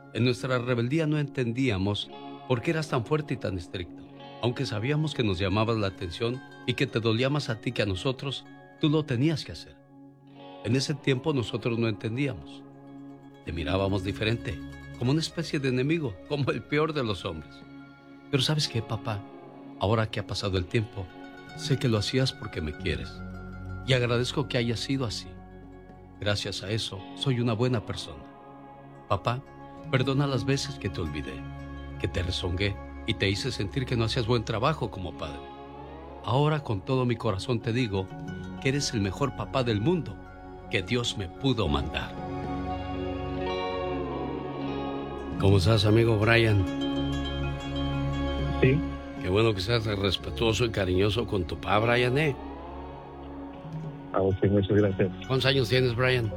En nuestra rebeldía no entendíamos por qué eras tan fuerte y tan estricto. Aunque sabíamos que nos llamabas la atención y que te dolía más a ti que a nosotros, tú lo tenías que hacer. En ese tiempo nosotros no entendíamos. Te mirábamos diferente, como una especie de enemigo, como el peor de los hombres. Pero ¿sabes qué, papá? Ahora que ha pasado el tiempo, sé que lo hacías porque me quieres. Y agradezco que haya sido así. Gracias a eso, soy una buena persona. Papá, perdona las veces que te olvidé, que te rezongué y te hice sentir que no hacías buen trabajo como padre. Ahora con todo mi corazón te digo que eres el mejor papá del mundo que Dios me pudo mandar. ¿Cómo estás, amigo Brian? Sí. Qué bueno que seas respetuoso y cariñoso con tu papá, Brian, ¿eh? Sí, muchas gracias. ¿Cuántos años tienes, Brian?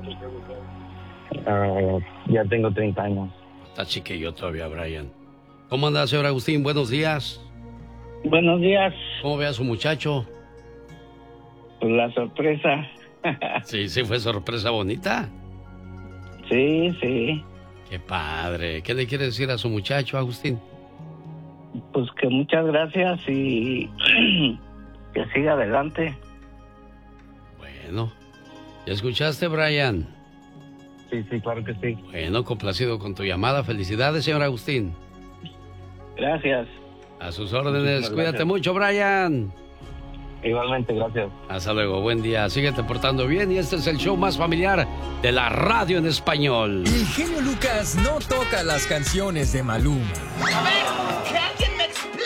Ya tengo 30 años. Está chiquillo todavía, Brian. ¿Cómo anda, señor Agustín? Buenos días. Buenos días. ¿Cómo ve a su muchacho? Pues la sorpresa. Sí, fue sorpresa bonita. Sí. Qué padre. ¿Qué le quiere decir a su muchacho, Agustín? Pues que muchas gracias y que siga adelante. Bueno, ¿ya escuchaste, Brian? Sí, claro que sí. Bueno, complacido con tu llamada. Felicidades, señor Agustín. Gracias. A sus órdenes. Muchísimas Cuídate gracias. mucho, Brian. Igualmente, gracias. Hasta luego, buen día. Síguete portando bien y este es el show más familiar de la radio en español. El genio Lucas no toca las canciones de Maluma. A ver, ¿qué